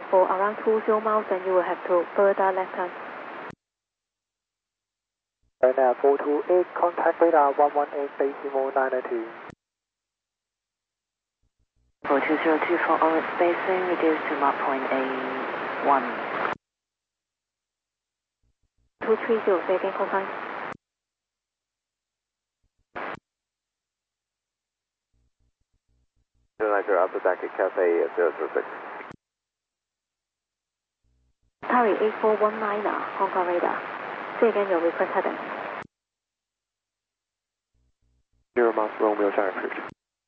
For around 20 miles, then you will have to further left turn. Ryanair 428, contact radar 118.92. 42024 onward spacing, reduced to Mach point A1. 230, say again, confirm. Alpha Tanky Cafe 006. Tower 8419, Hong Kong radar. Say again your request heading. 0 miles Romeo Charlie approved.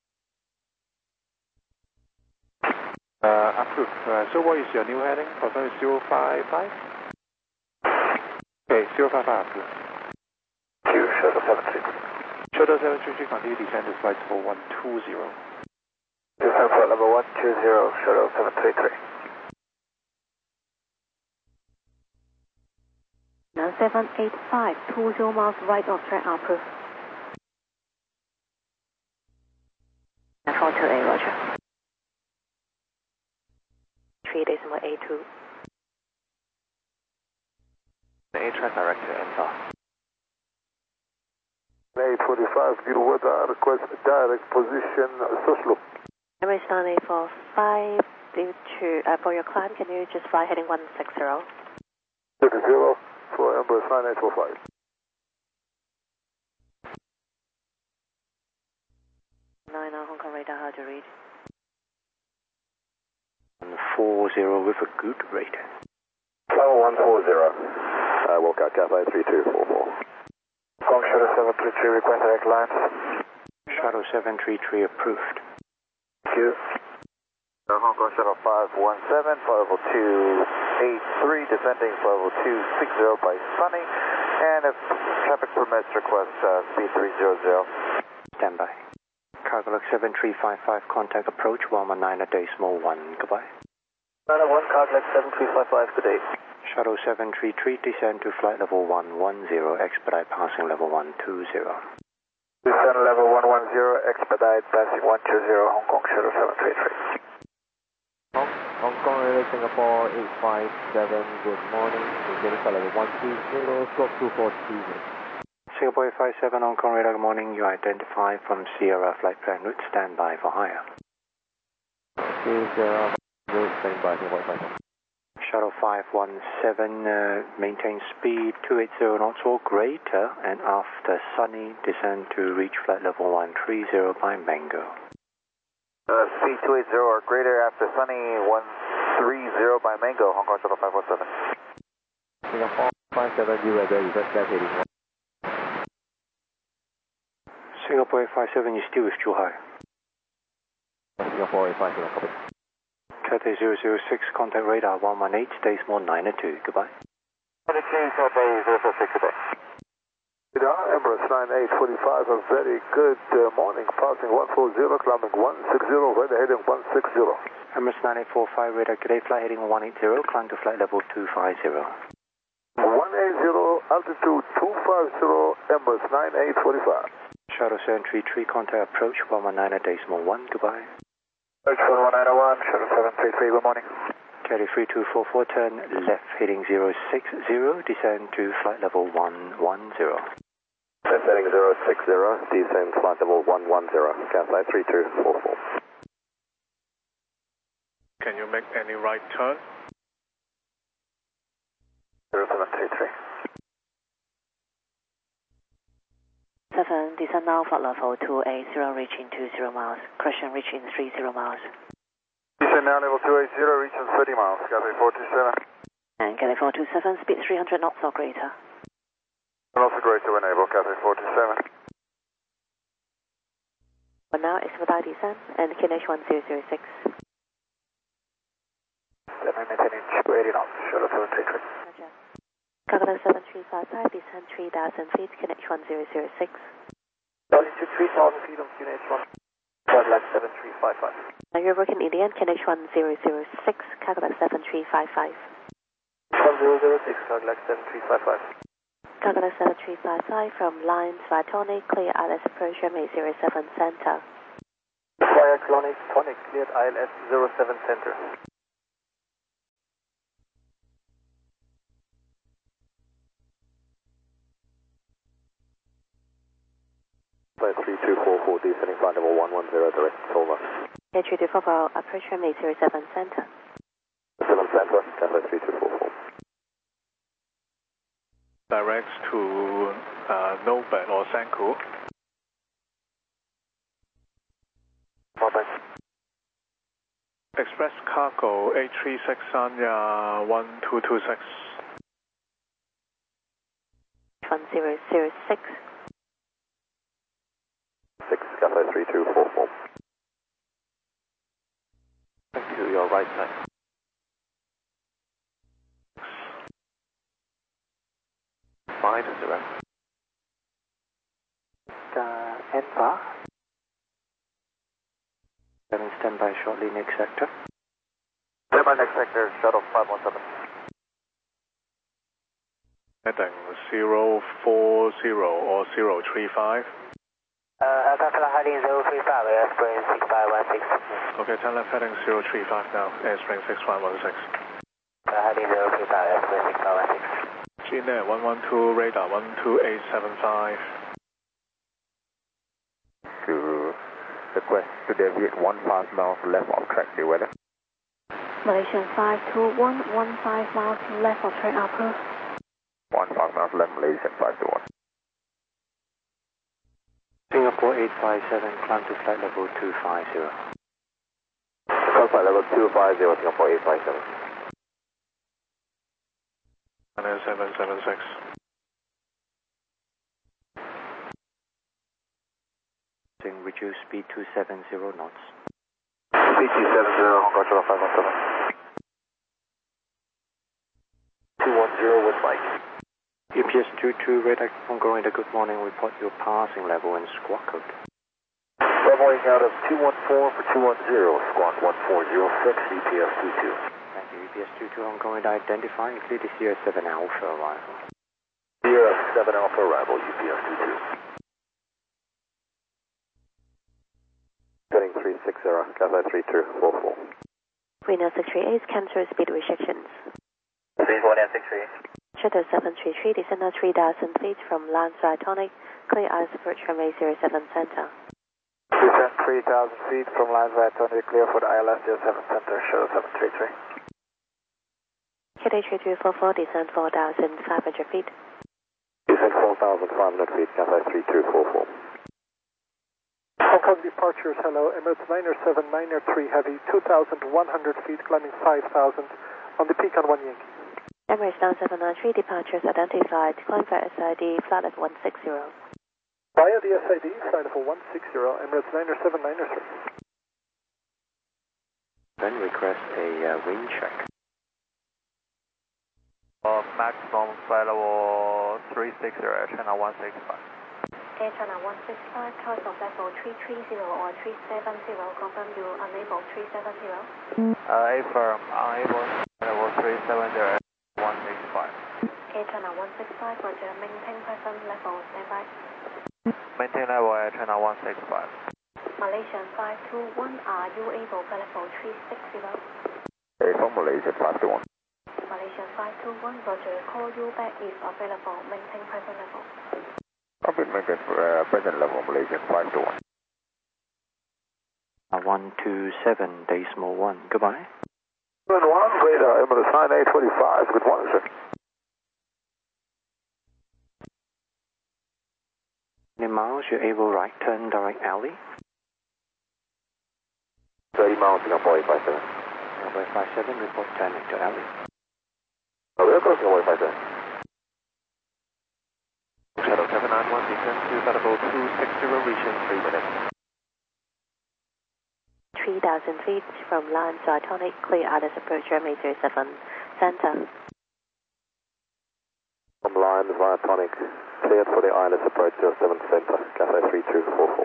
Approved. So what is your new heading? Confirm is 055? Okay, 055 approved. Q Shuttle 733. Shuttle 733, continue descend to flight level 120. Descend flight level 120, Shuttle 733. 9785, 20 miles right of track, approved. 428, roger. 3.A2. A-track direct to Enter. 845, good weather, request direct position, Soslo. Emirates 9845, due to, for your climb, can you just fly heading 160? 30 for Embrace 9845. Hong Kong radar, how to read? 140 with a good rate. Tower 140. Walkout Cafe 3244. Kong Shuttle 733, request direct lines. Shuttle 733 approved. Thank you. Hong Kong Shuttle 517, flight level 283, descending flight level 260 by Sunny. And if traffic permits, request speed 300. Standby. Cargolux 7355, contact approach 119 at decimal 1. Goodbye. 901, Cargolux 7355, good day. Shuttle 733, descend to flight level 110, expedite passing level 120. Descend level 110, expedite passing 120, Hong Kong Shuttle 733. Hong Kong Radar Singapore 857, good morning. Beginning flight level 120, stroke 240. Singapore 857, Hong Kong radar, good morning. You identify from Sierra flight plan route, standby for hire. Sierra route, standby for hire. Shuttle 517, maintain speed 280 knots or greater, and after Sunny, descend to reach flight level 130 by Mango. Speed 280 or greater after Sunny 130 by Mango, Hong Kong Shuttle 517. Singapore 570, weather, request gas heading. Singapore 857, you still with Zhuhai. Singapore 857, copy. Cathay 006, contact radar 118, decimal 902. Goodbye. 22, Cathay 006, goodbye. Emirates 9845, a very good morning, passing 140, climbing 160, weather heading 160. Emirates 9845, radar, good day, flight heading 180, climb to flight level 250. 180, altitude 250, Emirates 9845. Shuttle 733, contact approach 119 at decimal 1. Goodbye. Approach 1901, Shuttle 733, good morning. Caddy 3244, turn left heading 060, descend to flight level 110. Heading 060, descend flight level 110, Cathay 3244. Can you make any right turn? 0733. 7, descend now, flight level 280, reaching 20 miles. Correction, reaching 30 miles. Descend now, level 280, reaching 30 miles, Cathay 427. And Cathay 427, speed 300 knots or greater. And also greater when able, Cathay 427. But now, expedite descent and KNH 1006. Maintaining 280 knots, Shuttle 733. Roger. Cargo 7355, descend 3,000 feet, KNH 1006. Altitude 3,000 feet on QNH 1. Cadillac 7355. Now you're working Indian, KNH 1006, Cadillac 7355. 1006, Cadillac 7355. Cadillac 7355 from Lines Vitonic, clear ILS approach runway 07 center. Fire Clonic, Tonic, cleared ILS 07 center. Cathay 3244, descending flight level 110, direct, over. H244, approach runway 07 center. 7 center, Cathay 3244. Direct to Nobel or Senku. Moment. Express cargo 836 Anya 1226. 1006. 6, Cathay 3244. Thank you, your right side. Fine, direct. Envar. Stand by shortly next sector. Stand by next sector, shuttle 517. Heading 040 or 035. Heading 035, airspring 6516. Okay, turn left heading 035 now, airspring 6516. Heading 035, airspring 6516. GNet 112, radar 12875. To request to deviate 1 5 miles left of track, the weather. Malaysian 521, 15 miles left of track upper. 1 5 miles left, Malaysian 521. Singapore 857, climb to flight level 250. Flight level 250, Singapore 857. 776. Reduce speed to 70 knots. CT70, Hong Kong Shuttle 517. 210 with Mike. UPS 22, radar ongoing radar, good morning, report your passing level and squawk code. Leveling out of 214 for 210, squawk 1406, UPS 22. Thank you, UPS 22 ongoing radar, identifying clear to Sierra 7 Alpha arrival. Sierra 7 Alpha arrival, UPS 22. Heading 360, Cathay 3244. Reno 638, cancel speed restrictions. 3468. Shuttle 733, descend 3000 feet from Landside Tonic, clear eyes approach runway 07 center. Descend 3000 feet from Landside Tonic, clear for the ILS 07 center, shuttle 733. KD 3244, descend 4500 feet. Descend 4500 feet, Cathay 3244. Hong Kong departures, hello, Emirates 907, 903 heavy, 2,100 feet, climbing 5,000 on the Pecan 1 Yankee. Emirates 9793, departures identified, climb for SID, flight level 160. Via the SID, flight level 160, Emirates 907, 903. Then request a wind check. Maximum flight level 360, channel 165. Air China 165, choice of level 330 or 370, confirm you unable 370. Affirm, unable, level 370, 165. Air China 165, roger, maintain present level, standby. Maintain level Air China 165. Malaysian 521, are you able for level 360? From Malaysian 521. Malaysian 521, roger, call you back if available, maintain present level. Copy, maintain present level, Malaysian 521. 127, decimal 1, goodbye. 1, radar, Emirates 9825, good morning, sir. In miles, you're able right turn direct alley. 30 miles, Singapore 857. Singapore 57, report turning to alley. We'll go Singapore 857. Shuttle 791, descend to level 260, reach in 3 minutes. 3000 feet from Landside Tonic, clear ILS approach runway 07 center. From lines via Tonic, cleared for the ILS approach 07 center, Cathay 3244.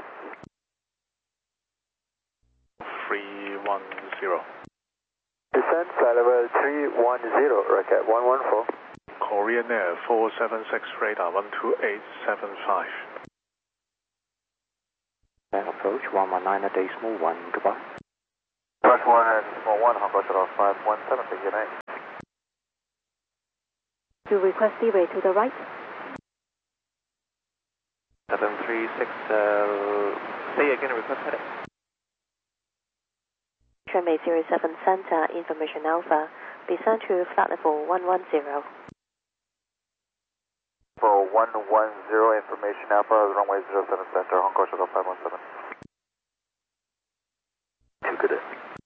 310. Descend flight level 310, rocket 114. Korean Air 476, radar 12875. Then approach 119, decimal 1, goodbye. Approach 1 Hong Kong Shuttle 517, take your name. You request leeway to the right. 73 36, say again, request heading. Trimway 07 Center, information Alpha, descend to flight level 110. For 110, information Alpha, runway 07 Center, Hong Kong Shuttle 517. Too good.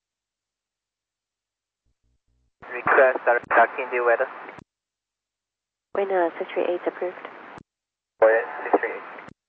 Request tracking the weather. Winner 638 approved. Oh yeah, 638.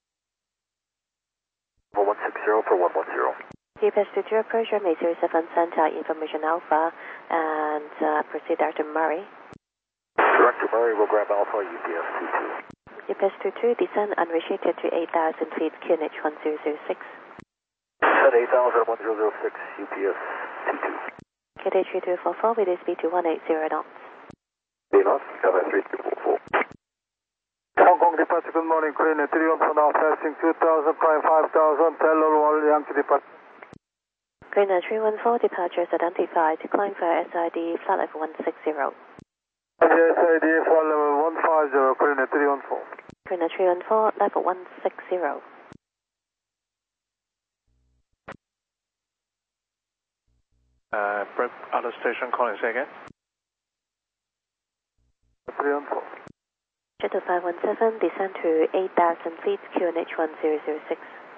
160 for 110. GPS to 2 approach runway 07 Center, information Alpha, and proceed Dr. Murray. Director Murray will grab Alpha, UPS 22. GPS to 2, descend unrestricted to 8,000 feet, QNH 1006. At 8,000, 1006, UPS 22. KD 3244 with a speed to 180 knots. Enough, Kevin 3244. Hong Kong departure, good morning, Queen 314 now, passing 2,000, climb 5,000, tell all Yankee departure. Greener 314, departures identified, climb for SID, flight level 160. SID, flight level 150, Queen 314. Greener 314, level 160. Break out of station, calling, say again. 314. Shuttle 517, descend to 8,000 feet, QNH 1006.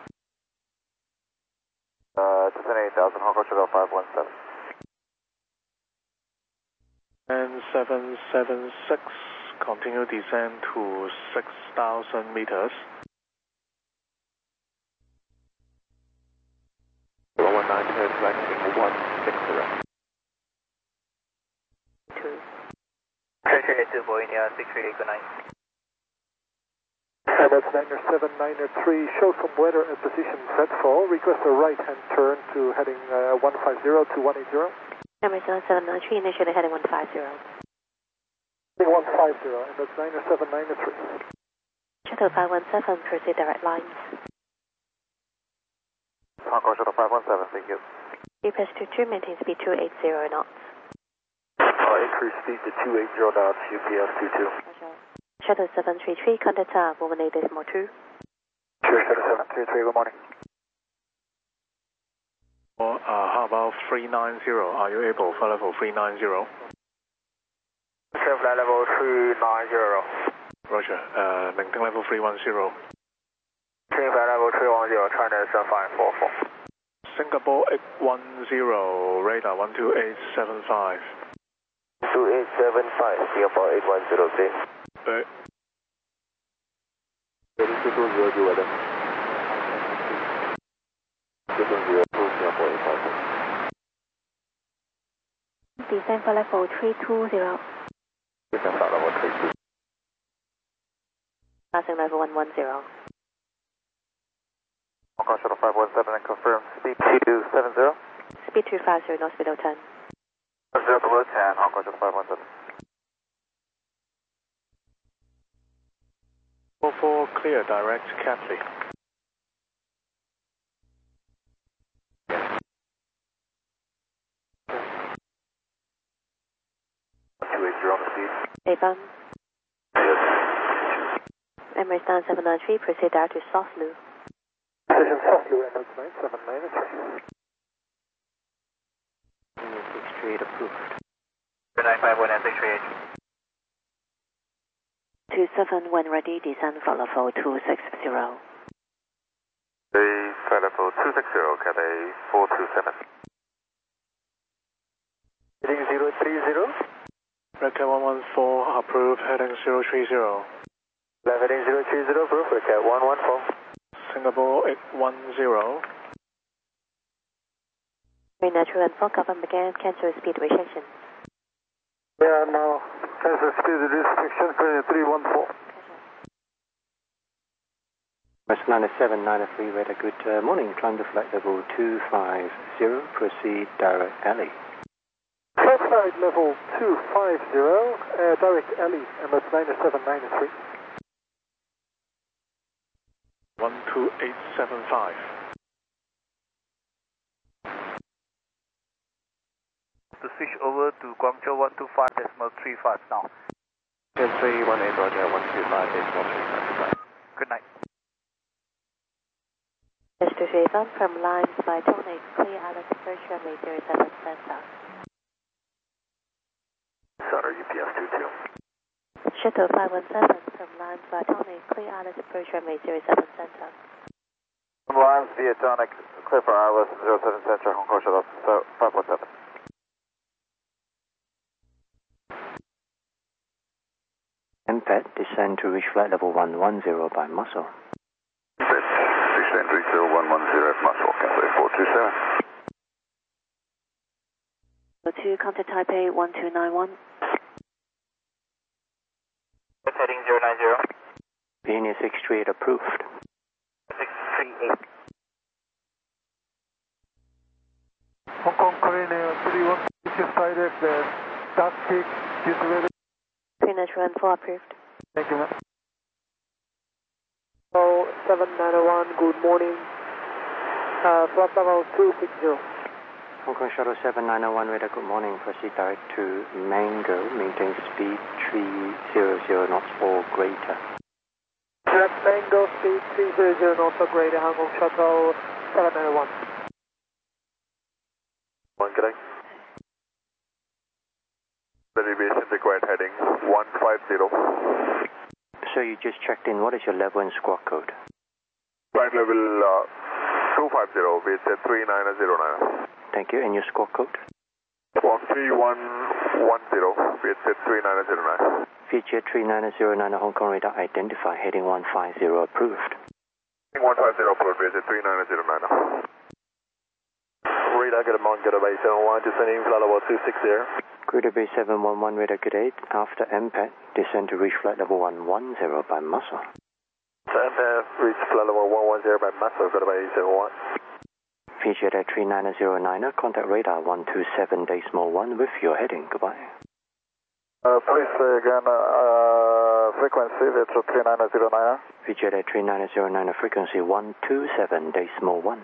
Descend 8,000, Hong Kong Shuttle 517. And 776, continue descend to 6,000 meters. 119, tracking 160. 2. Pressure to Boeing 638, good night. MS Niner 7, Niner 3, show some weather at position Z4, request a right-hand turn to heading 150 to 180. Emerson 793, initially heading 150. 150, MS Niner 7, Niner 3. Shuttle 517, proceed direct lines. Hong Kong Shuttle 517, thank you. GPS to 2, maintain speed 280 knots. Increase speed to 280 knots, UPS 22. Shuttle 733, contact Woman 8 Decimal 2. Sure, Shuttle 733, good morning. Or how about 390? Are you able for level 390? Flight level 390. Roger. Maintain level 310. Flight level 310, China 7544. Singapore 810, radar 12875. 2875, Singapore 810, see. Heading 220 weather. 220, Singapore 850. Descend for level 320. Descend flight level 32. Passing level 110. Hong Kong Shuttle 517 and confirm speed 270. Speed 250, knots below 10. 0 below 10, Hong Kong Shuttle 517. 44 clear, direct Catley. Avon. Emirates down 793, proceed out to Softlu. Precision Softlu, Emirates 9793. 638 approved. Good night, 519 27, when ready, descend for level 260. Flight level 260, Cathay 427. Heading 030. Redcat 114, approved, heading 030. Heading 030, approved, Redcat 114. Singapore 810. Green natural and 4, cover again, cancel speed restriction. Yeah, now, cancel speed restriction, 314. West 97, 93, radar, good morning. Climb to flight level 250, proceed direct alley. Flight level 250, direct alley, MS 9793. 12875. To switch over to Guangzhou 125.35 now. 318, Roger, 125, 35. Good night. Shefan from lines by Tonic, clear Alice First runway 07 center. Center UPS 22. Shuttle 517 from lines by Tonic, clear Alice First runway 07 center. Lines via Tonic, clear for Alice 07 Center, Hong Kong Shuttle 517. MPET, descend to reach flight level 110 by muscle. Descend to reach level 110 at muscle, cancel 427. 2 contact Taipei 1291. Heading 090. Linear 638 approved. 638. Hong Kong Korean 31, direct, dark kick, is ready. Greenwich run 4 approved. Thank you, ma'am. Oh, 791, good morning. Flight level 260. Hong Kong Shuttle 7901, radar, good morning. Proceed direct to Mango, maintain speed 300 knots or greater. Direct Mango, speed 300 knots or greater, Hong Kong Shuttle 791. Good day. Elevation required heading 150. So you just checked in. What is your level and squawk code? Flight level 250, we said 3909. Thank you. And your squawk code? Squawk 3110, we said 3909. Feature 3909 Hong Kong radar identify heading 150 approved. 150 approved, we said 3909. Radar, good morning, good day, 71, descending flight level 260. Greater Bay 711 radar, good day. After MPET, descend to reach flight level 110 by muscle. MPET, reach flight level 110 by muscle, good day, 71. Featured at 3909, contact radar 127 decimal 1 with your heading. Goodbye. Please say again, frequency, that's 3909. Featured at 3909, frequency 127 decimal 1.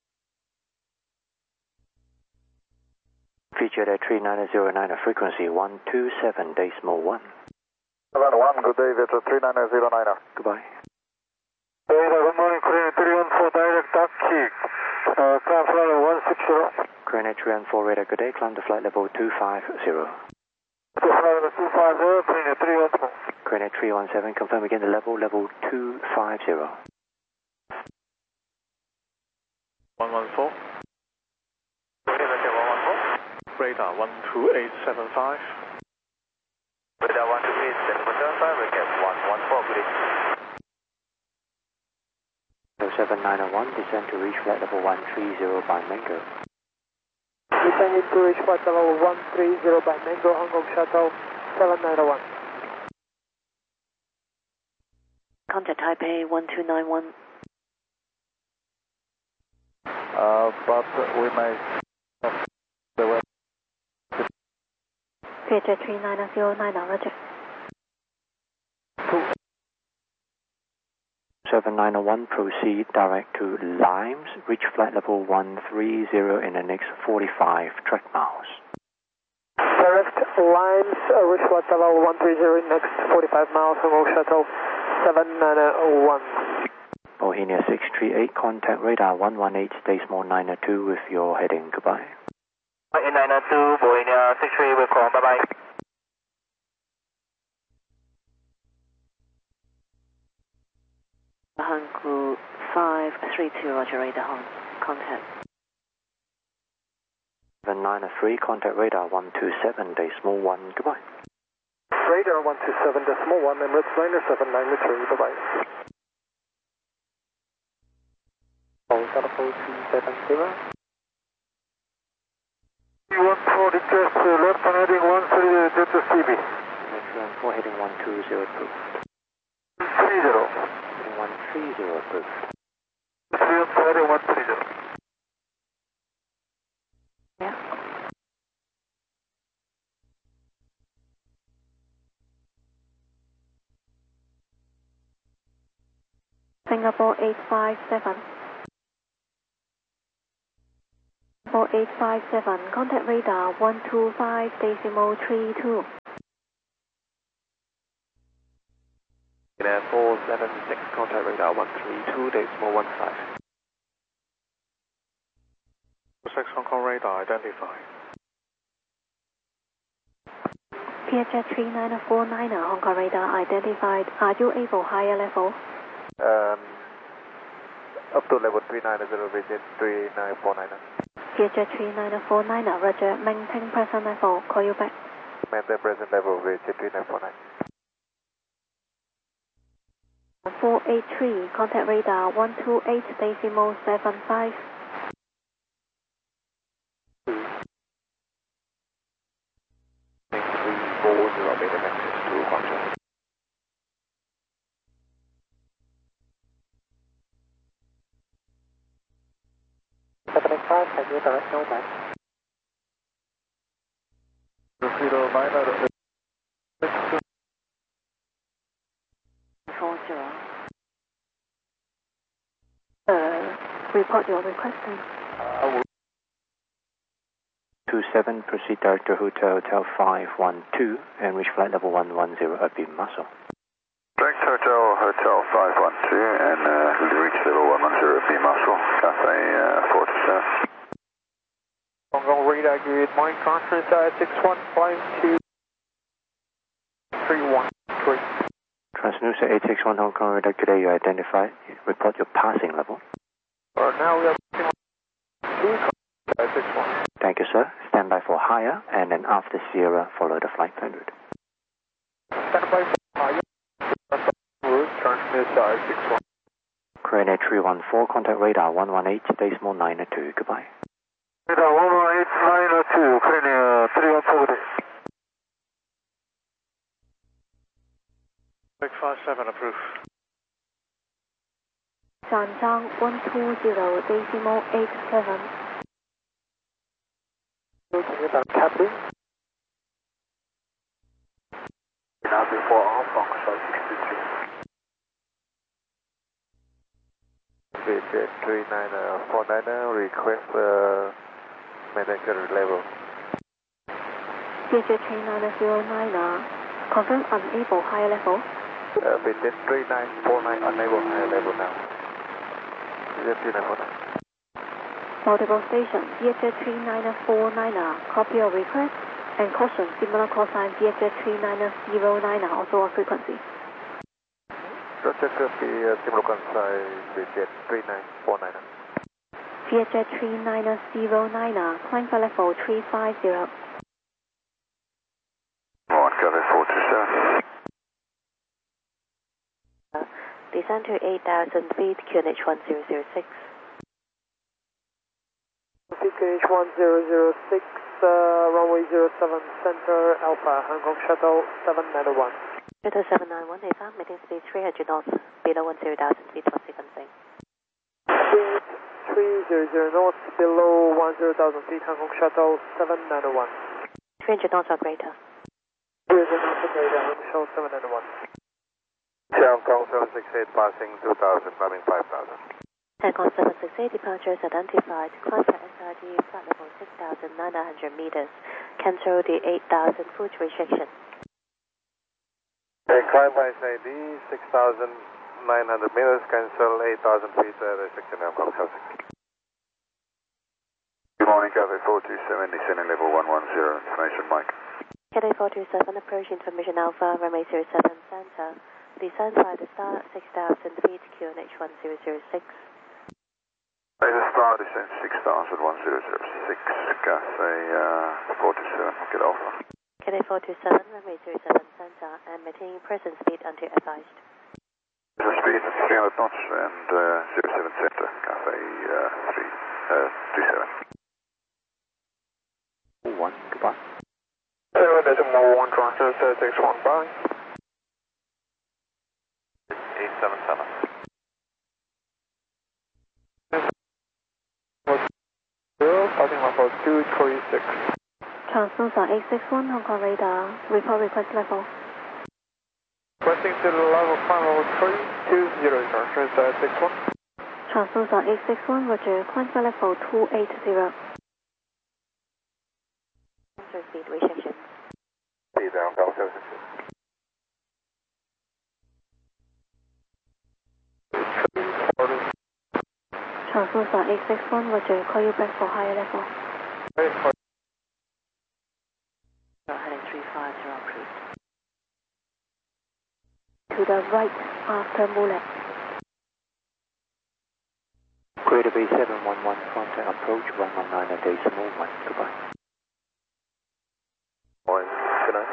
Featured at 3909, frequency 127 decimal 1. 71, good day, that's 3909. Goodbye. Good morning, Korean 314, direct dark kick. Climb flight level 160. Korean 314 radar, good day. Climb to flight level 250. Flight level 250, Korean 314. Korean 317, confirm again the level 250. 114. Radar 12875. Radar 12875, we get 114, good day. 7901, descend to reach flight level 130 by Mango. Descending to reach flight level 130 by Mango, Hong Kong Shuttle 7901. Contact Taipei 1291. But we may the way. Feature 3909, roger. 7901, proceed direct to Limes, reach flight level 130 in the next 45 track miles. Direct Limes, reach flight level 130, next 45 miles, Hong Kong Shuttle 7901. Bohemia 638, contact radar 118 decimal 902 with your heading. Goodbye. 902, Bohemia 638, we'll call, bye-bye. Hangul 532, roger, radar Hong. Contact. 793, contact radar 127 decimal 1. Goodbye. Radar 127 decimal 1, Emirates Liner 793, bye-bye. Hong Kong 270. 140 request left on heading 130 Delta CB. Next one, 4 heading 120 approved. 30. Heading 130 approved. 314 heading 130. Yeah. Singapore 857. 4857, contact radar 125 decimal 32. 476, contact radar 132 decimal 15. 6 Hong Kong radar identified. PHF 3949 Hong Kong radar identified. Are you able higher level? Up to level 390, visit 3949. PHF 3949 Roger. Maintain present level. Call you back. Maintain present level, visit 3949. 483, contact radar 128.75. Meter message to Guangzhou. Can you direct know back? Mosquito minor. 40. Report your requesting. 27, proceed direct to Hotel 512 and reach flight level 110 at Beam Muscle. Direct Hotel 512 and reach level 110 at Beam Muscle, Cathay 47. Hong Kong radar, good morning, transfer 6152 313. Transnusa 861 Hong Kong radar, today you identified. Report your passing level. Now we are 261. Thank you, sir. Stand by for higher, and then after Sierra, follow the flight plan route. Stand by for higher. Route, transmitter 61. Korean 314, contact radar 118, decimal 902. Goodbye. Radar 118.902, Korean 314. 657 approved. Zhangzhang 120.87. Can you direct cabin? Now before off, Hong Kong 63. Visit 3949, request maintain current level. PHF 3909, confirm unable higher level. Visit 3949, unable higher level now. Visit 3949. Multiple station, PHF 3949, copy your request, and caution, similar call sign PHF 3909, also on frequency. Roger, copy, similar consign, visit 3949. PHF 3909, climb for level 350. One, Cathay 427. Descend to 8,000 feet, QNH 1006. QNH 1006, runway 07 center, Alpha, Hong Kong Shuttle 791. Shuttle 791, AFA, meeting speed 300 knots, below 10,000 feet for sequencing. Speed 300 knots, below 10,000 feet, Hong Kong Shuttle 791. 300 knots or greater. 300 knots or greater, Hong Kong Shuttle 791. Hong Kong 768, passing 2000, climbing 5000. Hong Kong 768, departures identified. Climb for SRD, flight level 6,900 meters. Cancel the 8,000 foot restriction. Climb by SID 6,900 meters, cancel 8,000 feet restriction, Hong Kong 768. Good morning, Cathay 427, descending level 110, information Mike. Cathay 427, approach information Alpha, runway 07 center. Descend by the star 6,000 feet, QNH 1006. Laser Star, descend 6,1006, Cathay 427, get Alpha. Cathay 427, runway 07 center, and maintain present speed until advised. Speed 300 knots and 07 center, Cathay 37. 1, goodbye. 7.1, transfer 61, bye. 877. Passing level 236. Transnusa 861, Hong Kong radar, report request level. Requesting to the level 50320, transfer 61. Transnusa 861, Roger, climb for level 280. Cancel speed restriction. Speed Hong Kong 768. Translucent 861, Roger, call you back for higher level. Heading 350, approved. To the right after Mulet. Greater Bay 711, contact approach 119 at decimal 1. Goodbye. Morning. Good night.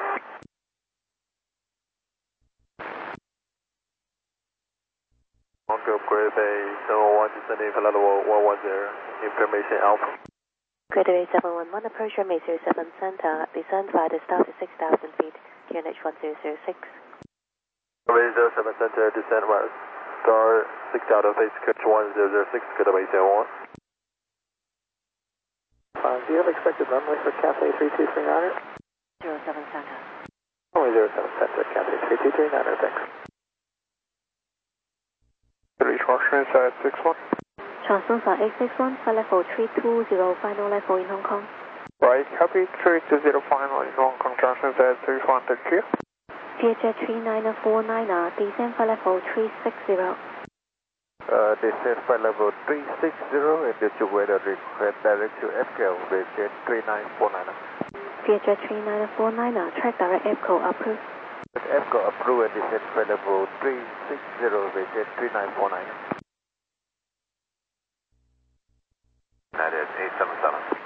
Onfield Greater Bay 711, descending for level 110, information Alpha. Greater Bay 711, approach runway 07 center, descend via the start to 6,000 feet, QNH 1006. Runway 07 center, descend right. Star 6,000 feet, QNH 1006, Greater Bay 711. Do you have expected runway for Cathay 3239er? 07 center. Only 07 center, Cathay 3239er, thanks. Reach Washington inside 61. Translucent 861, flight level 320, final level in Hong Kong. Right, copy 320 final in Hong Kong, Johnson inside 61, thank you. Vietjet 3949er, descend flight level 360. Descent flight level 360 and distribute a request direct to FGL, Vietjet 3949er. Vietjet 3949er, track direct EPCO approved. FGL approved and descent flight level 360, Vietjet 3949er. That is 877.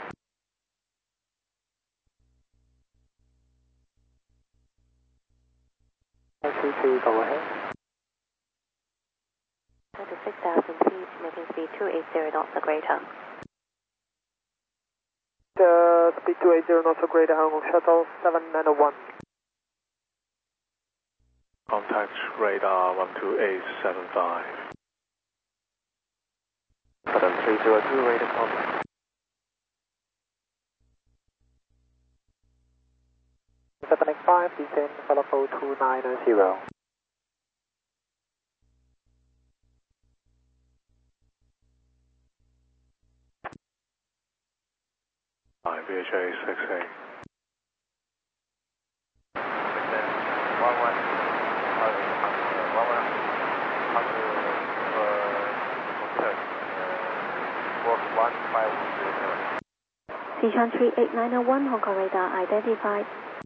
Go ahead. At the 6,000 feet, making speed 280 knots or greater. Speed 280 knots or greater, Hong Kong Shuttle 7901. Contact radar 12875. Pattern 302, radar contact. 785, descend for level 290. VHA 68. Sichuan 38901, Hong Kong radar identified.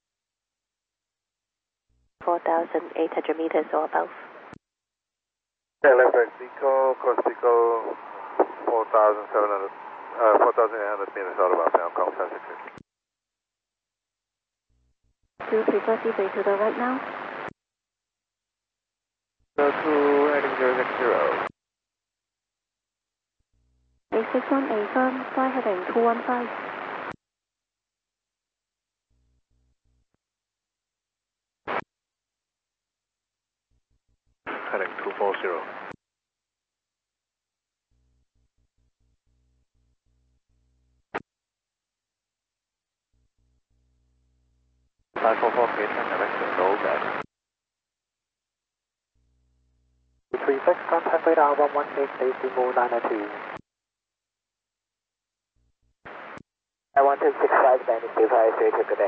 4,800 meters or above. Left right, Pico, cross Pico, 4,800 meters out of our Hong Kong 1060. Do you prefer seaway to the right now? Go to heading 060. 861, A firm, fly heading 215. Heading 240. Flight 448, direction low back. 36, contact radar 118, decimal 902. I 1265, Dynasty 532, good day.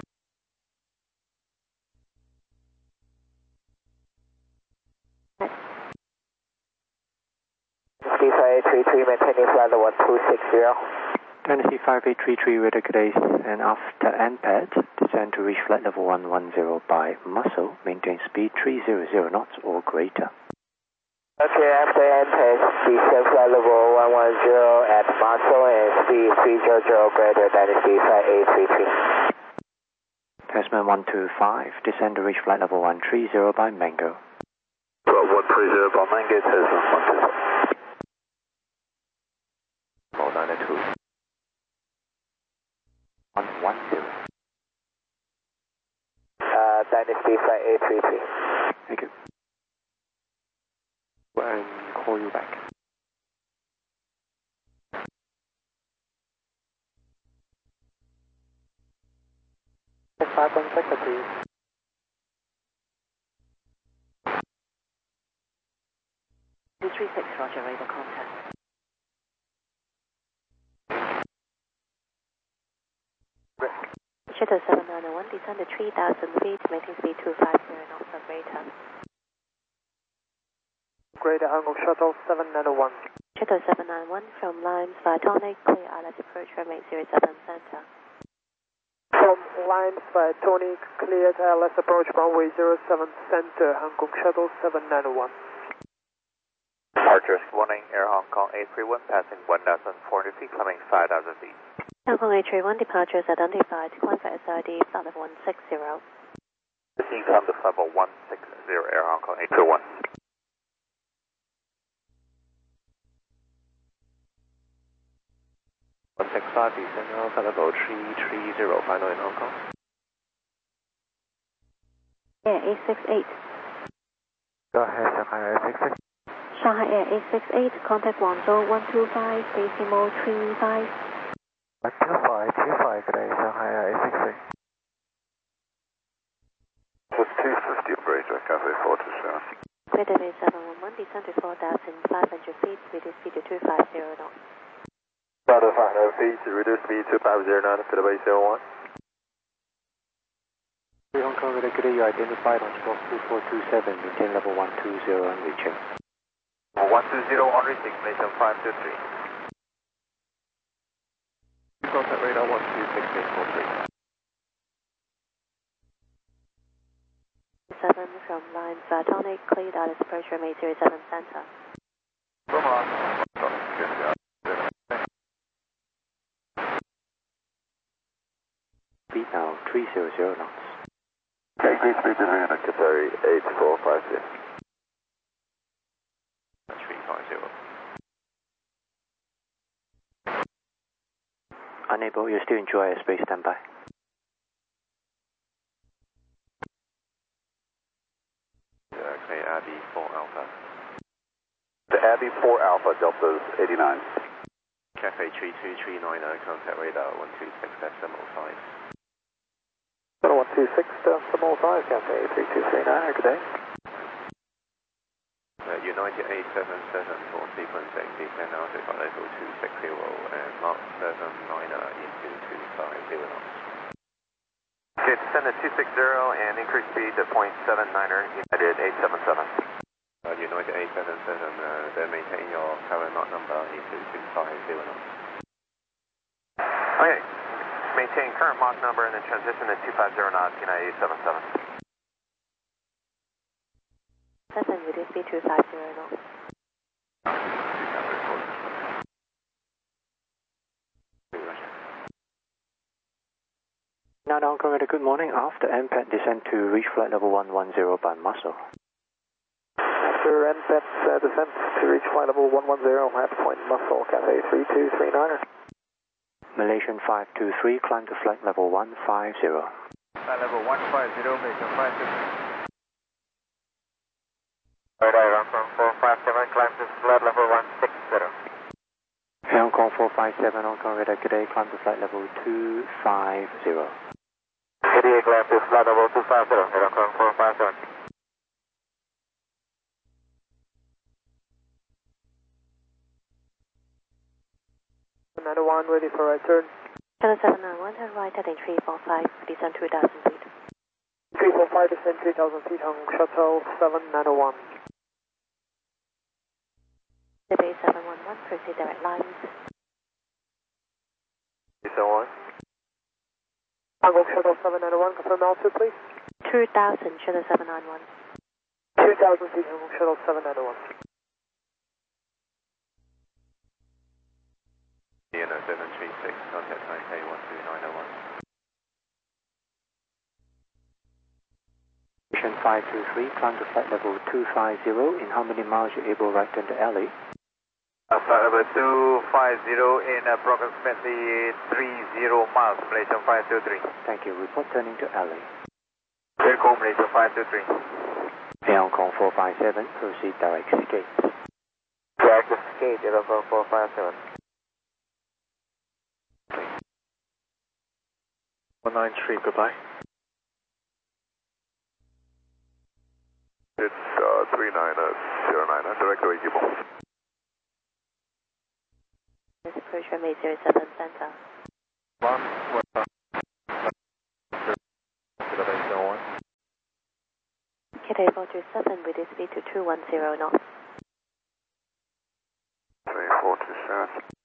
Dynasty 5833, maintaining flight level 1260. Dynasty 5833, radar good day, and after NPAD, descend to reach flight level 110 by Muscle, maintain speed 300 knots or greater. Okay, after NPAD, descend flight level 110 at Muscle and speed 300 greater, Dynasty 5833. Tasman 125, descend to reach flight level 130 by Mango. 130 by Mango, Tasman 125. 492. 110. Dynasty 5833. Thank you. And call you back. Check 516, please. Roger, radar contact. Shuttle 7901, descend to 3,000 feet, making speed 250 knots or greater. Greater Hong Kong Shuttle 7901. Kilo 791 from Limes via Tonic, clear ILS approach runway 07 center. From Limes via Tonic, cleared ILS approach runway 07 center, Hong Kong Shuttle 791. Departures, warning, Air Hong Kong 831, passing 1,400 feet, climbing 5,000 feet. Hong Kong 831 departures identified, climb for SID, flight level 160. Proceed climb to level 160, Air Hong Kong 821. 165, descend now, flight level 330, final in Hong Kong. Air 868. Go ahead, Shanghai Air 868. Shanghai Air 868, contact Guangzhou 125, decimal 35. 125, good day, Shanghai Air 868. With 250 operator, Cafe 427. Greater Bay 711, descend to 4,500 feet, reduce speed to 250 knots. 4,500 feet, reduce speed to 509, Greater Bay 71. Hong Kong, good day, you identified on stroke 2427, maintain level 120 and reaching. 120 on reaching, Malaysian 523. Contact radar 126.843. 7 from Limes via Tonic, cleared ILS approach runway 07 center. Speed now 300 knots. Okay, great speed to Qatari 8450. 350. Unable, you still enjoy airspace standby. Okay, Abbey 4 Alpha. The Abbey 4 Alpha, Delta 89. Cafe 3239, contact radar 126.5. 126.5, Cafe 3239, good day. United 877 for sequence exit, descend now to flight level 260 and mark 79er into 250 knots. Okay, descend to 260 and increase speed to 0.79er, United 877. United 877, then maintain your current Mach number into 250 knots. Okay, maintain current Mach number and then transition to 250 knots, United 877. 7, reduce speed to 250 knots. Now Hong Kong, good morning. After MPAT, descend to reach flight level 110 by muscle. After NPET descent to reach flight level 110 at point muscle, Cafe 3239er. Malaysian 523, climb to flight level 150. Flight level 150, Malaysian 523. Radar Hong Kong 457, climb to flight level 160. Hong Kong 457, Hong Kong radar, good day, climb to flight level 250. Good day, climb to flight level 250, Hong Kong 457. 91, ready for return. Kilo 791, turn right heading 345, descend 2,000 feet. 345, descend 3,000 feet, Hong Kong Shuttle 791. Bay 711, proceed direct lines. 371. Hong Kong Shuttle 791, confirm altitude please. 2,000, Kilo 791. 2,000 feet, Hong Kong Shuttle 791. Vienna 736, contact Taipei 12901. Mission 523, climb to flight level 250. In how many miles you able right turn to alley? Flight level 250 in approximately 30 miles, Malaysian 523. Thank you. Report turning to alley. Aircom Malaysian 523. Hong Kong 457, proceed direct escape. Direct escape, Hong Kong 457. 193, goodbye. It's 3909, direct away Gibble. This approach runway 07 center. 1, Kilo 427, reduce speed to 210 knots. 3 clearance.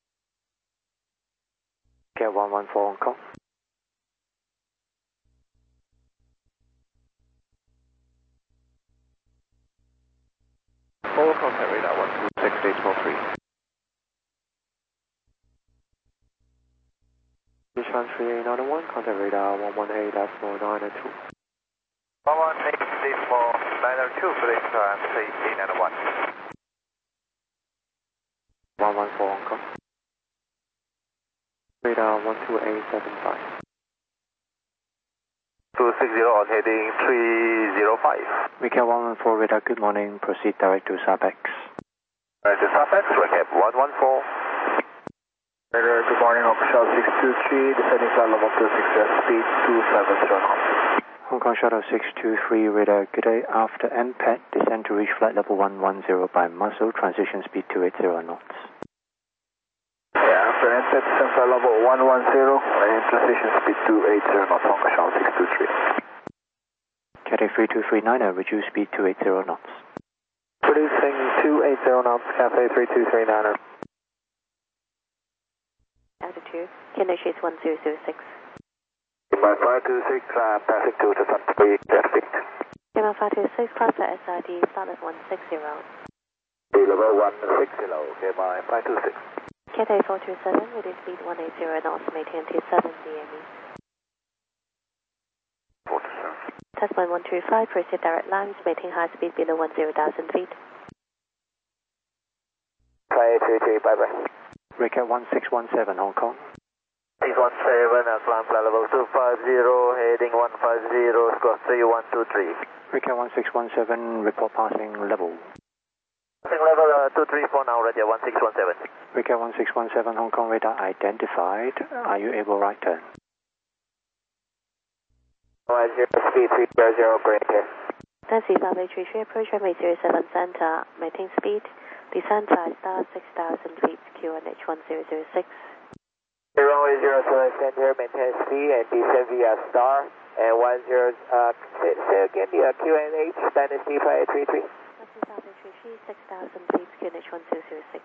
Get 114 Hong Kong. Full contact radar 126.843. Nishan 3891, contact radar 118.992. 118.902, please, MC891. 114 Hong Kong. Radar 12875. 260 on heading 305. Recap 114 radar, good morning. Proceed direct to SAPEX. Right to SAPEX, recap 114. Radar, good morning, Shuttle 623, descending flight level 26 speed 270 knots. Hong Kong Shuttle 623 radar, good day. After MPET, descend to reach flight level 110 by muzzle, transition speed 280 knots. Yeah, after MPET, descend flight level 110 and transition speed 280 knots, Hong Kong Shuttle 623. Cathay 3239, reduce speed 280 knots. Producing 280 knots, Cathay 3239. Altitude, Kennedy is 1006. My 526, passing to the sun 3, traffic. Lima 526, cross the SID, flight level 160. Level 160, okay, my 526. Cathay 427, with speed 180 knots, maintain T7 DME. 47. Tasman 125, proceed direct lines, maintain high speed below 10,000 feet. 533, bye-bye. Recap 1617 Hong Kong. 617, climb flight level 250, heading 150, score 3123. Recap 1617, report passing level. Passing level 234 now, radio 1617. Recap 1617 Hong Kong radar identified. Are you able right turn? 10, speed 300, great here. Nancy 533, approach runway 07 center, maintain speed, descend 5 star 6,000 feet, QNH 1006. Runway 07, stand here, maintain speed, and descend via star, and 10, say again, the QNH, Dynasty 5833. Nancy 533, 6,000 feet, QNH 1006.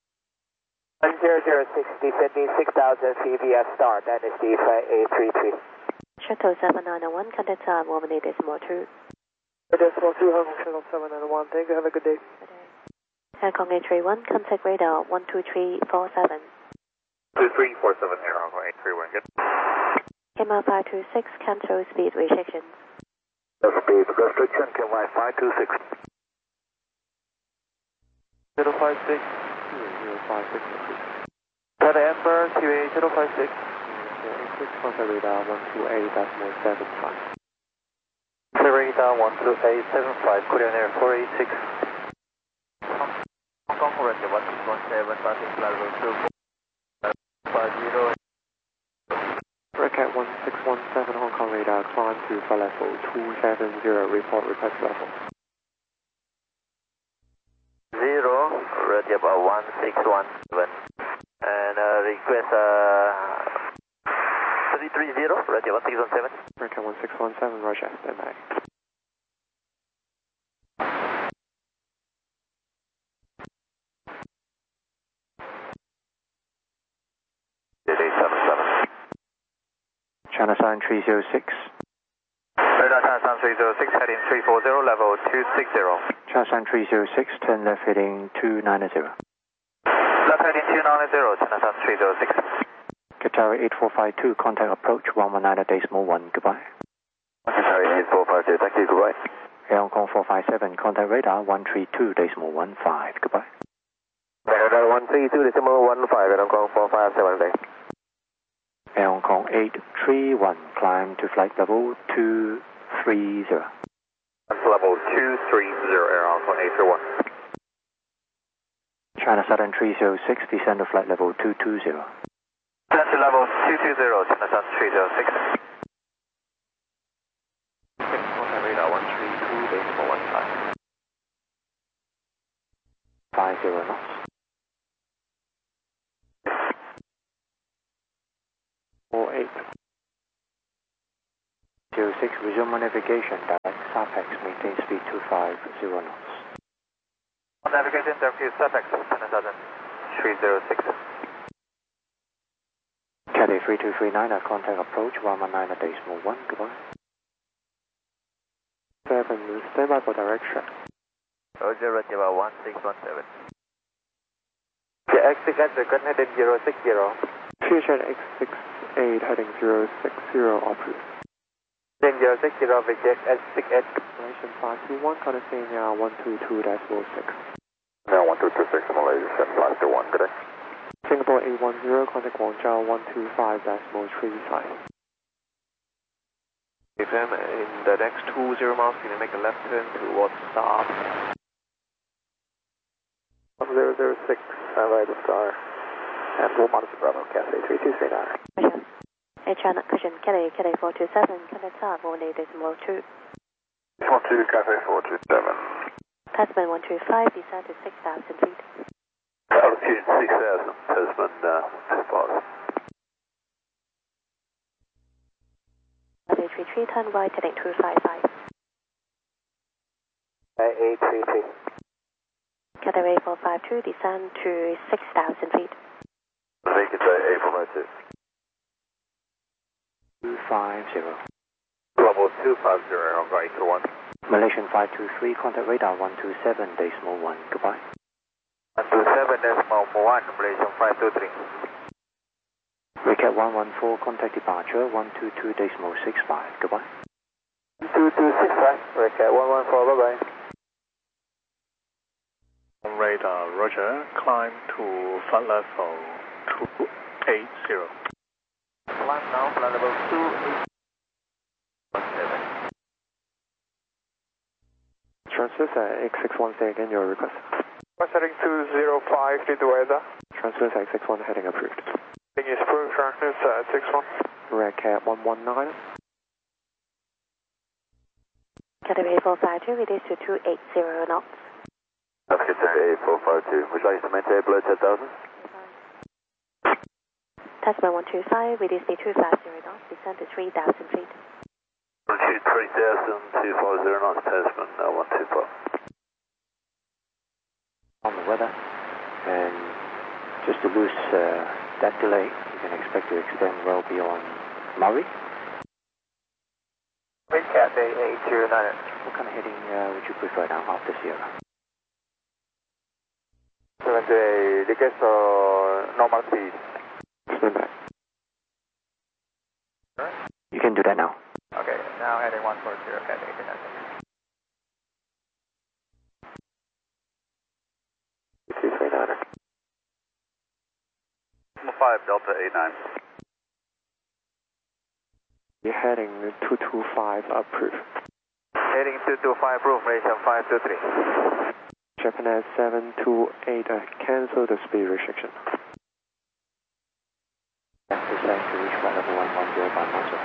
10060, descending 6,000 feet via star, Dynasty 5833. Shuttle 791, contact time 1 minute decimal 2. Decimal 2, Hong Kong Shuttle 791, thank you, have a good day. Hong Kong 831, contact radar 12347. 2347, Air Hong Kong 831, good. Lima 526, cancel speed restrictions. Speed restriction, KY 526. 056, 056, Tata Ember, QA 056. 086, contact radar 128.75. Radar 128.75, Korean Air 486. Hong Kong Korean 1617, passing flight level 250. Recap 1617 Hong Kong radar, climb to flight level 270, report request level. 0, ready about 1617, and request 330, ready about 617. Recap 1617, Roger, stand by. China sign 306. Radar China Sun 306, heading 340, level 260. China sign 306, turn left heading 290. Left heading 290, China Sun 306. Qatari 8452, contact approach 119.1, goodbye. Qatari 8452, thank you, goodbye. Air Hong Kong 457, contact radar 132.15, goodbye. Radar 132.15, Air Hong Kong 457, thank you. Air Hong Kong 831, climb to flight level 230. Level 230, Air Hong Kong 831. China Southern 306, descend to flight level 220. Descend to level 220, China Southern 306. Contact radar 132.15. 50 knots. 48. 06, resume navigation, direct SAPEX, maintain speed 250 knots. Navigation interview, SAPEX, China Southern. 306. Cathay 3239, contact approach 119.1, goodbye. 7, stand by for direct check. Roger, 1617. X6 at heading 060. Fusion X68 heading 060, approved. Heading 060, reject S6 Malaysian 521, contact 122.6. Now 1226, Malaysia 7521, good day. Singapore 810, contact Guangzhou 125.35. FM, in the next 20 miles, can you make a left turn towards Star? 006, right of Star. And 4 miles to Bravo, Cathay 3239. Roger. China Cushion, Cathay 427, contact Star, 1.8.2. 12, Cathay 427. Tasman 125, descend to 6,000 feet. Altitude 6,000, Tasman, fast. Cathay 33, turn right, heading 255. 833. Cathay 452, descend to 6,000 feet. Vacant A452. 250. Level 250, Hong Kong 821. Malaysian 523, contact radar 127.1, goodbye. 127.1, Malaysian 523. Recap 114, contact departure 122.65, goodbye. 2265, Recap 114, bye-bye. On radar, roger, climb to flight level 280. Climb now, flight level 280. Transfer X61, say again your request. Heading 205, did the weather. Transfer X61 heading approved. Thing is approved, transfer 61. Red Cat 119. Cathay 452, reduce to 280 knots. Cathay 8452, would you like to maintain below 10,000? Tasman 125, reduce to 250 knots, descend to 3,000 feet. Altitude 3,000, 250 knots, Tasman 125. On the weather, and just to lose that delay, you can expect to extend well beyond Murray. Cathay 829. What kind of heading would you prefer now after Sierra? 70, request for normal speed. Stand by. You can do that now. Okay, now heading 140, Cathay 829. 239. 5 Delta 89. You're heading 225 approved. Heading 225 approved, Malaysian 523. Japanese 728, cancel the speed restriction. Descend to reach flight level 110 by Muscle.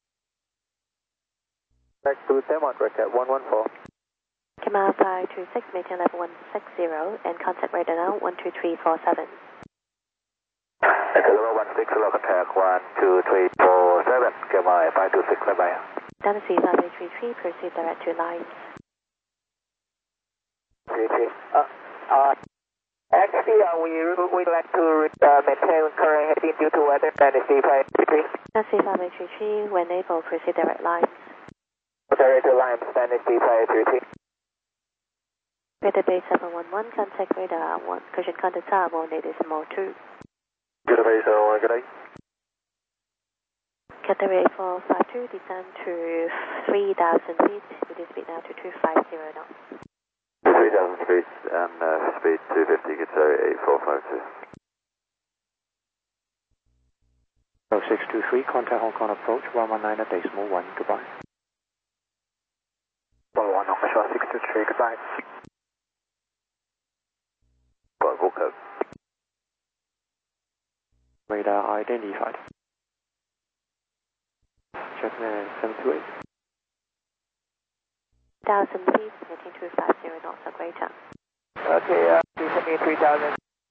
Back to Demont, Recap 114. Command 526, maintain level 160, and contact radar now 12347. Echo 016, log attack 12347. Goodbye, 526, bye-bye. Tennessee 5833, proceed direct to lines. Actually, we'd like to maintain current heading due to weather, Tennessee 533. Tennessee 5833, when able, proceed direct lines. Direct lines, Tennessee 533. Radar base 711, contact radar 1, cushion contact tower 1.8.2. Good day, sir. Good day. Cathay 452, descend to 3,000 feet, reduce speed now to 250 knots. 3,000 feet and speed 250, Cathay 8452. 0623, contact Hong Kong approach 119.1, goodbye. 1 Hong Kong 623, goodbye. Global code. Radar identified. Japanese 728. 1,000 feet, getting 250 knots or greater. Okay, 3,000.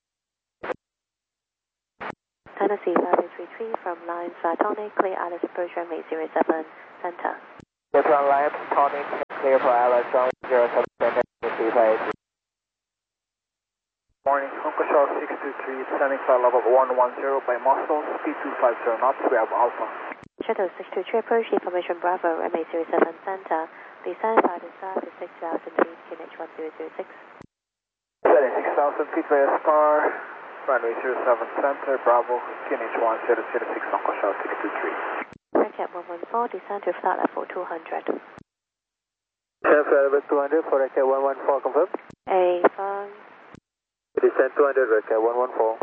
Tennessee 5833 from lines Tonic, clear Alice approach runway 07 center. Yes, on lines Tonic, clear for Alice, 07 center, Tennessee 583. Morning, Honka Charlie 623, descending flight level 110 by Moscow, speed 250 knots, we have Alpha. Shuttle 623, approach information Bravo, MA07 Center. Descend by the south to 6,000 feet, QNH 1006. 6,000 feet via Star, runway 07 Center, Bravo, QNH 1006, Honka Charlie 623. Racket 114, descend to flight level 200. Flight level 200 for Racket 114, confirm. A firm. Descend 200, Racket 114.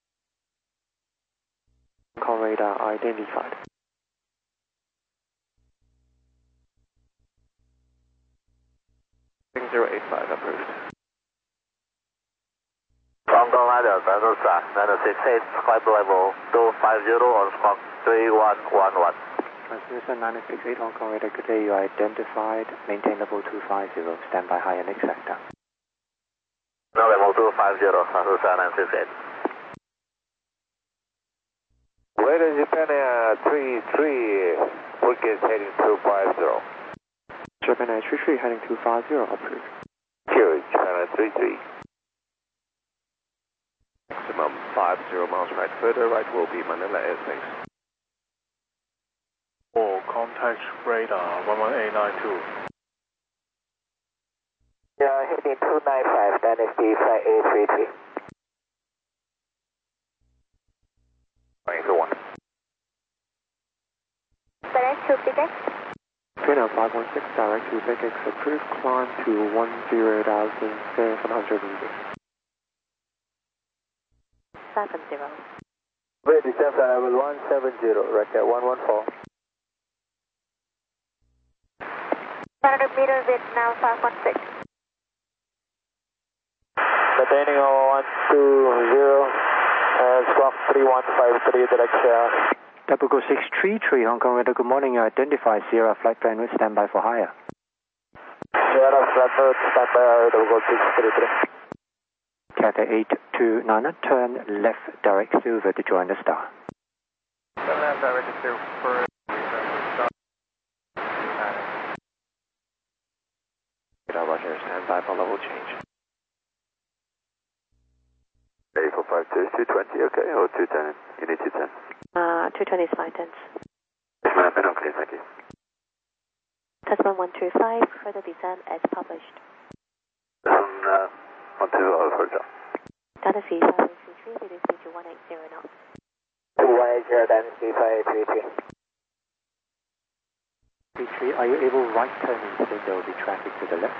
Call radar identified. 085 approved. Hong Kong Idle, Delta 968, flight level 250 on squawk 3111. Transmission 968 Hong Kong radar, good day, you are identified. Maintain level 250, stand by higher next sector. No, level 250, Transmission 968. Radar Japan 33, wickets heading 250. Japan 33 heading 250, approved. Q, Japan 33. Maximum 50 miles right. Further right will be Manila airspace. For contact radar 11892. Yeah, heading 295, Dynasty Flight A33. Going 1. Direct to Pickex. Trainer 516, direct to Pickex, approved, climb to 10,700 meters. 70. Ready, Delta level 170, Racket 114. 100 meters with now 516. Maintaining 120 and squawk 3153 direction. Double go 633 Hong Kong radar, good morning, you identify Sierra flight plan with standby for higher. Sierra flight standby, double go 633. Cathay 829, turn left direct silver to join the star. Turn left direct silver. Roger, standby for level change. 8452, 220, okay, or 210? You need 210. 220 is fine, thanks. Yes, ma'am, okay, thank you. Tasman 125, further descent as published. 120, for example. Dynasty 5833, leading speed to 180 knots. 180, Dynasty 5833. 33, are you able right turn instead there will be traffic to the left?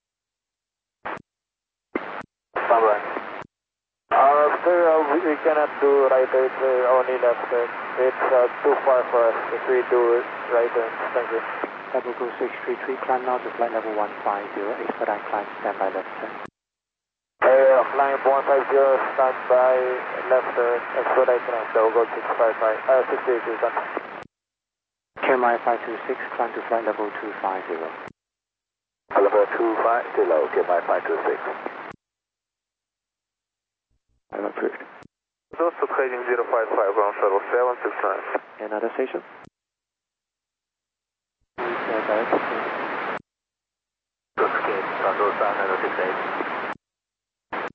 Alright. Sir, we cannot do right turn, only left turn. It's too far for us if we do right turn. Thank you. Double go 633, climb now to flight level 150, expedite climb, standby left turn. Flying 150, standby left turn, expedite climb, double go 655, 682, done. KMI 526, climb to flight level 250. Level 250, KMI 526. I'm approved. Those to heading 055, ground shuttle 769. Another station? Direct. Good escape, Transmission 968.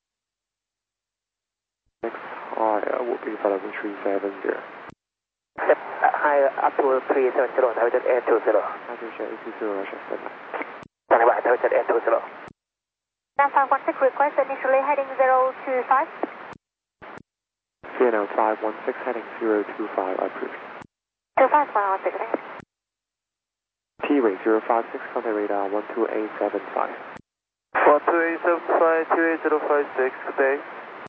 Next higher will be level 370. Step higher up to 370, Tower Air 20. Average 80, Russia, standby. Standing by, Tower Air 20. Now 516, request initially heading 025. CNL 516, heading 025, approved. 25, 516. T-Wing 056, contact radar 12875. 12875, 28056, good day.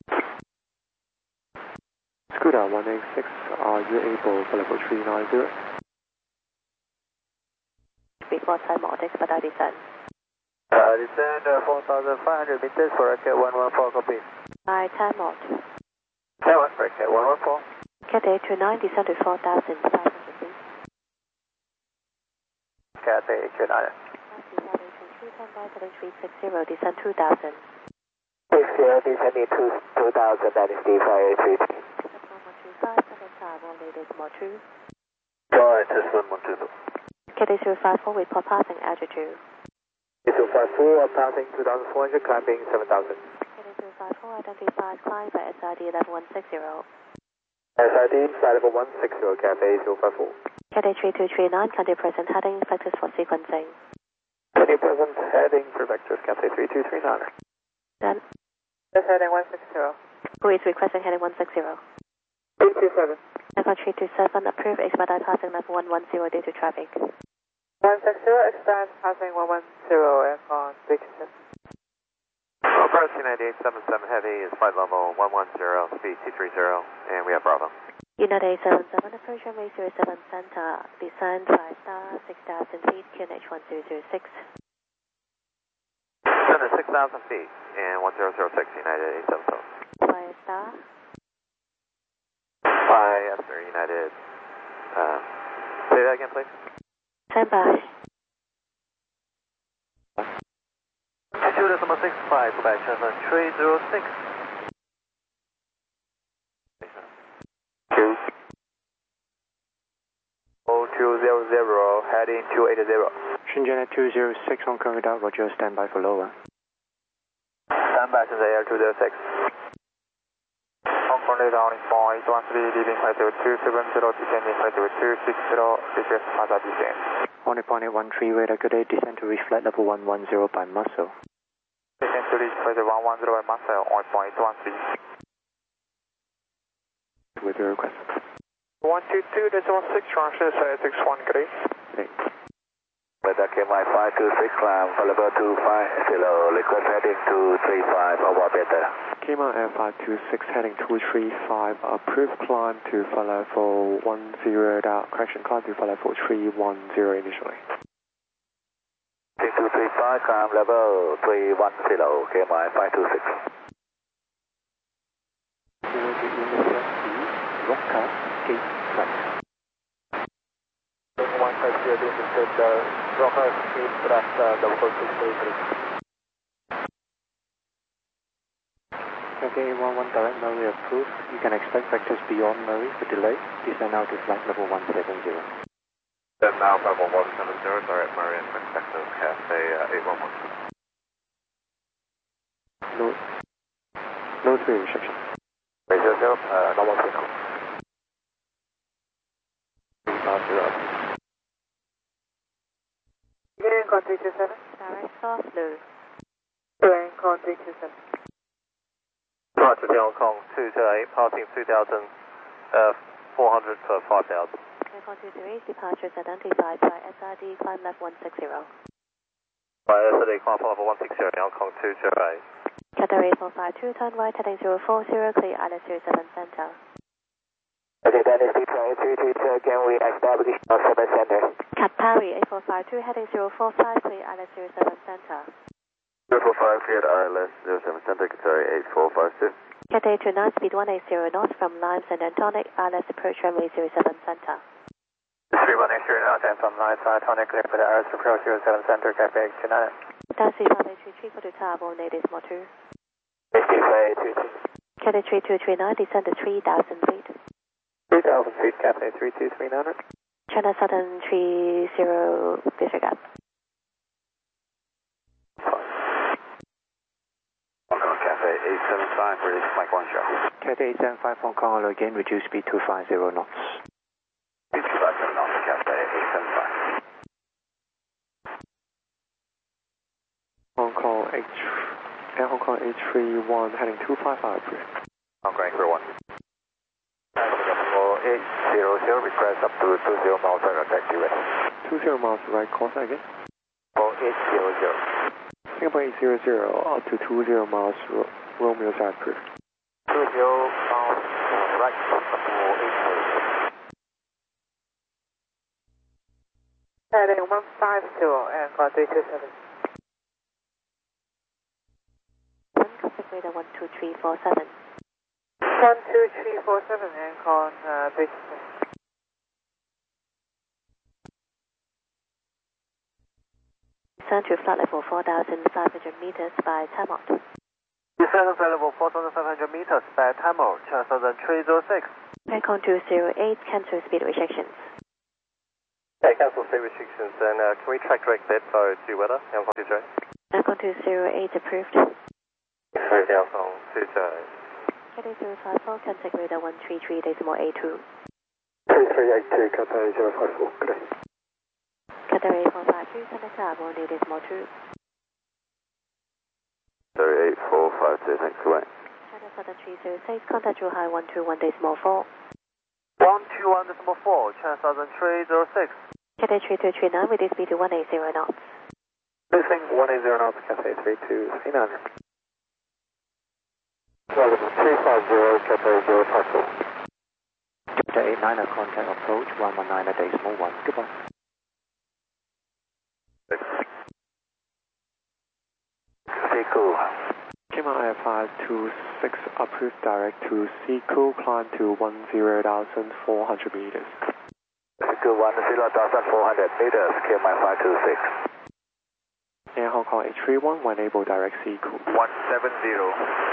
Scooter 186, are you able for level 390? Before time mod, expedite descent. Descend 4,500 meters for Racket 114, copy. By time mod. Racket 114. Cathay 29, descend to 4,500 feet. Cathay 29. Taxi 783, descend 2,000. 60, descending 2,000, that is D583. Tasman 125, second time, 1 2. Alright, Tasman 122. Cathay 054, report passing altitude. 254, passing 2,400, climbing 7,000. Cathay 54 identified, climb for SID level 160. SID, flight level 160, Cathay 054. Cathay 3239, country present heading, vectors for sequencing. Country present heading for vectors, Cathay 3239. Done. Yes, heading 160. Who is requesting heading 160? 327. Echo 327, approve, expedite passing level 110 due to traffic. 160, expedite passing 110, aircon 327. Approach United 877 Heavy is flight level 110, speed 230, and we have Bravo. United 877, approach runway 07 center, descend 5 star, 6,000 feet, QNH 1006. Descend at 6,000 feet, and 1006, United 877. 5 star. Yes, sir, United. Say that again, please. Stand by. 22.65, Quebec, Channel 306. 0200, heading 280. Shenzhen at 206, Hong Kong without Roger, stand by for lower. Stand by to the air 206. Hong Kong radar on point 13, leading 50270, descending 50260, request Mazda descent. On point 813, radar good day, descend to reach flight level 110 by muscle. Descend to reach flight 110 by muscle on point 13. With your request. 122.16, transition 61, good day. Great. Weather KMI 526, climb for level 250, request heading 235, over better. KMI Air 526 heading 235, approved climb to flight level 10 out, correction climb to flight level 310 initially. 235, climb level 310, KMI 526. Rocker, gate right. 150, indicated Rocker, gate right, double 633. Okay, 11 direct Murray approved. You can expect vectors beyond Murray for delay. Descend now to flight level 170. Then now level 170, direct Murray and Texas Cafe 811. No 3 restriction. 300, normal signal. 350. Aircon 327. Direct soft low. Aircon 327. Roger, Hong Kong 228, passing 2,400 for 5,000. Echo 23, departures identified by SID, climb left 160. By SID, climb for level 160, Hong Kong 228. Cathay 452, turn right, heading 040, clear Island 07 center. Okay, that is Detroit 332, can we establish our 7 center? Cathay 8452, heading 045, clear Island 07 center. 045, cleared ILS 07 center, Qatar 8452. Cathay 29, speed 180 knots from Lime St. Antonic, ILS approach runway 07 center. 3180 knots and from Lime St. Antonic, clear for the ILS approach 07 center, Cathay 29. Taxi 583, go to Tower, native motor. 5522. Cathay 3239, descend to 3,000 feet. 3,000 feet, Cathay 3239. China Southern 30, disregard. Hong Kong Cafe 875, British Mike 1 show. Cathay 875 Hong Kong, again reduce speed to 50 knots. 257 knots, Cafe 875. Hong Kong H31 heading 255 approved. Hong Kong Anchor 1. 800, request up to 20 miles per hour, taxi way. 20 miles right, call sign again. 800. Singapore 800 up to 20 miles, Romeo side approved. 20 miles right, up to 800. Heading 152, Aircon 327. 1, contact radar 12347. 12347, Aircon 327. Descend to flight level 4,500 meters by time out. Descend to flight level 4,500 meters by Tamil, China Southern 306. Aircon 208, cancel speed restrictions. Okay, cancel speed restrictions, and can we track direct that to weather, Hong Kong 228? Aircon 208 approved. Cathay 054, contact radar 133.82. 3382, Cathay 054, good day. Cathay 8453, contact Bravo 1.2. 38452, thanks away. China Southern 306, contact Zhuhai 121.4. 121.4, China Southern 306. Cathay 3239 with speed to 180 knots. Losing 180 knots, Cathay 3239. 350, Cathay 054. Cathay 89, contact approach 119.1. Goodbye. Stay cool. Kima IF526, approved direct to Seacool, climb to 10,400 meters. Seacool 10,400 meters, KMI 526. Air Hong Kong H31, when able direct Seacool. 170.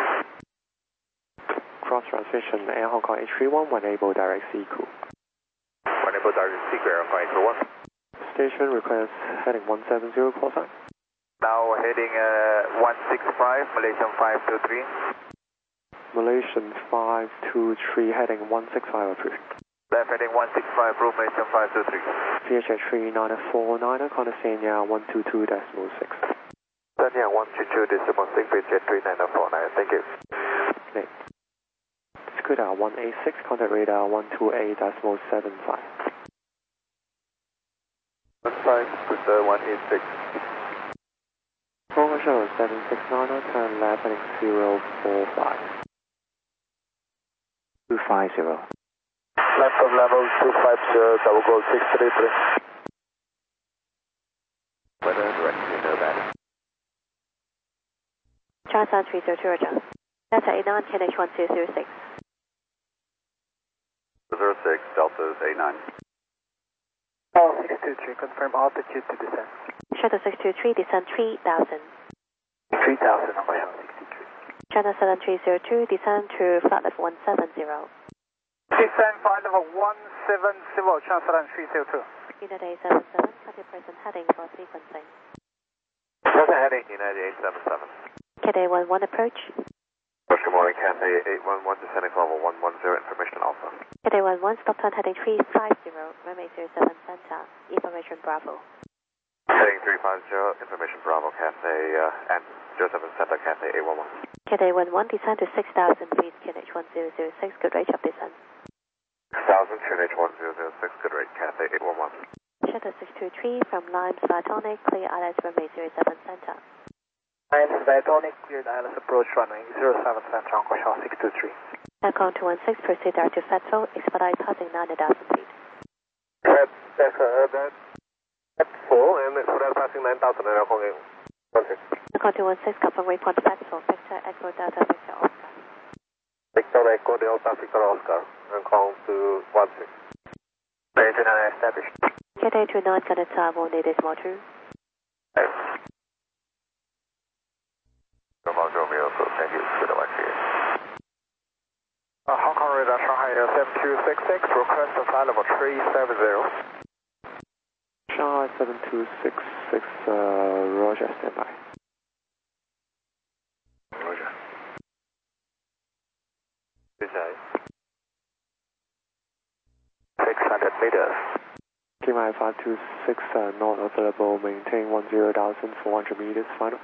Cross transition, Air Hong Kong H31, when able direct Seacool. When able direct Seacool, Air Hong Kong H31. Station request heading 170, call sign. Now heading 165, Malaysian 523. Malaysian 523, heading 165, approved. Left heading 165, room Malaysian 523. VHF 3949, contact Sanya 122.6. Sanya 122.6, VHF 3949, thank you. Okay. Scuda 186, contact radar 128.75. 15, Scuda 186. Hong Kong Shuttle 769, turn left heading 045. 250. Left of level 250, double gold 633. Weather direct, you know that. China 302, Roger. Delta 89, KNH 1206. 06, Delta 89. Oh, 623, confirm altitude to descent. Shuttle 623, descend 3000. 3000, Hong Kong 63. China Southern 302, descend to flight level 170. Descend flight level 170, China Southern 302. United 877, contact present heading for sequencing. Present heading, United 877. Cathay 11 approach. Good morning, Cathay 811, descending level 110, information alpha. Cathay 11, stop turn heading 350, runway 07 center, information Bravo. Heading 350, information Bravo, Cathay and 07 center, Cathay 811. Cathay 11, descend to 6,000 feet, KNH 1006, good rate of descent. 6,000, QNH 1006, good rate, Cathay 811. Shuttle 623 from Limes Vitonic, clear ILS runway 07 center. Limes Vitonic, cleared ILS approach runway 07 center, Hong Kong 623. Aircon 216, proceed direct to Fetville, expedite passing 90,000 feet. That's full, and it's without passing 9,000 and Hong Kong 816. Aircon 216, confirm waypoint Fetville, Victor Echo Delta Victor Oscar. Victor Echo Delta Victor Oscar, Hong Kong 216. 29 established. Cathay 29, connect to Bravo 1.2. Romeo, so thank you. Good luck to you. Hong Kong radar Shanghai Air 7266, request to flight level 370. Shanghai 7266, Roger, standby. Roger. Descend. 600 meters. Kima IF526, not available, maintain 10,400 meters, final.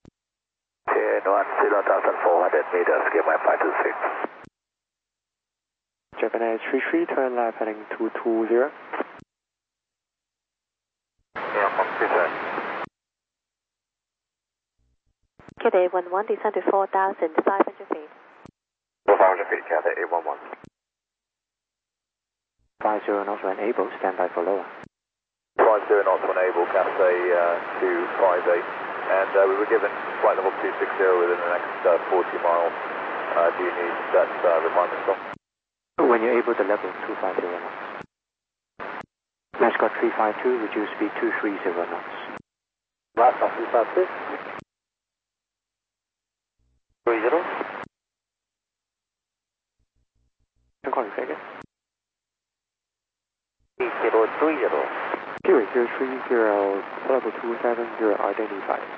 10,400 meters, KMI 526. Japan 33, turn left heading 220. Descend. Cathay 11, descend to 4,500 feet. 4,500 feet, Cathay 811. 50 knots when able, standby for lower. 50 knots when able, Cathay 258. And we were given flight level 260 within the next 40 miles. Do you need that requirement still? When you're able to level 250 knots. Mascot 352, reduce speed 230 knots. Last one, 352. 30. Can call you again. 3030. Kiwi 030, level 270, identified.